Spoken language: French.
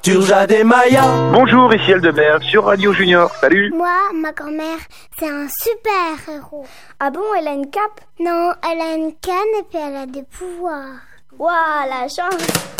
sur Jade et Maya. Bonjour, ici Aldebert sur Radio Junior. Salut. Moi, ma grand-mère, c'est un super héros. Ah bon, elle a une cape? Non, elle a une canne et puis elle a des pouvoirs. Waouh, la chance!